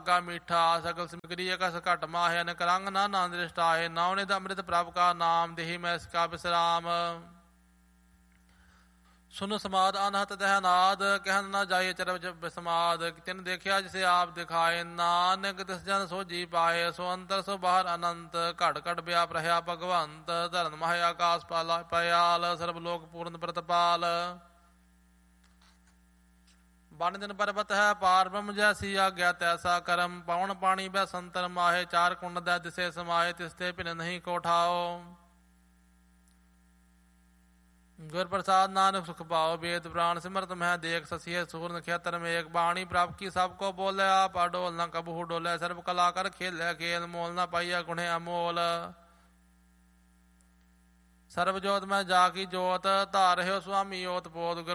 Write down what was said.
ਗਾ ਮੀਠਾ ਸਗਲ ਸਮਗਰੀ ਅਕਸ ਘਟ ਮਾਹੇ ਅਨਕ ਰੰਗ ਨਾ ਨਾਮ ਦ੍ਰਿਸ਼ਟਾਏ ਨਾਉਨੇ ਦਾ ਅੰਮ੍ਰਿਤ ਪ੍ਰਭ ਕਾ ਨਾਮ ਦੇਹੀ ਮੈਂ ਇਸਕਾ ਵਿਸਰਾਮ ਸੁਨ ਸਮਾਦ ਅਨਹਤ ਤਹ ਨਾਦ ਕਹਿਨ ਨਾ ਜਾਏ ਚਰਬ ਜਬ ਸਮਾਦ ਤਿਨ ਦੇਖਿਆ ਜਿਸੇ ਆਪ ਦਿਖਾਏ ਨਾਨਕ ਤਿਸ ਜਨ ਸੋਝੀ ਪਾਏ ਸੋ ਅੰਤਰ ਸੋ ਬਾਹਰ ਅਨੰਤ ਘੜ ਘੜ ਵਿਆਪ ਰਹਾ ਭਗਵੰਤ ਧਰਨ ਮਹਿ ਆਕਾਸ ਪਾਲਾ ਪਿਆਲ ਸਰਬ ਲੋਕ ਪੂਰਨ ਪ੍ਰਤਪਾਲ ਬਨ ਦਿਨ ਪਰਬਤ ਹੈ ਪਾਰ ਬ੍ਰਹਮ ਜੈਸੀ ਆਗਿਆ ਤੈਸਾ ਕਰਮ ਪਵਨ ਪਾਣੀ ਬੈ ਸੰਤਰ ਮਾਹੇ ਚਾਰ ਕੁੰਡ ਦਾ ਦਿਸੇ ਸਮਾਏ ਤਿਸਤੇ ਭਿਨ ਨਹੀਂ ਕੋਠਾਓ ਗੁਰ ਪ੍ਰਸਾਦ ਨਾਨਕ ਸੁਖ ਪਾਓ ਵੇਦ ਪ੍ਰਾਣ ਸਿਮਰਤ ਮਹਿ ਦੇਖ ਸਸੀਏ ਸੂਰਨ ਖੇਤਰ ਮੇਕ ਬਾਣੀ ਪ੍ਰਭ ਕੀ ਸਭ ਕੋ ਬੋਲਿਆ ਪਾ ਡੋਲ ਨਾ ਕਬਹੂ ਡੋਲੇ ਸਰਬ ਕਲਾ ਕਰ ਖੇਲੇ ਖੇਲ ਮੋਲ ਨਾ ਪਾਈਆ ਗੁਣੇ ਅਮੋਲ ਸਰਬ ਜੋਤ ਮੈਂ ਜਾ ਕੀ ਜੋਤ ਧਾਰ ਰਹਿਓ ਸੁਆਮੀ ਓਤ ਪੋਤ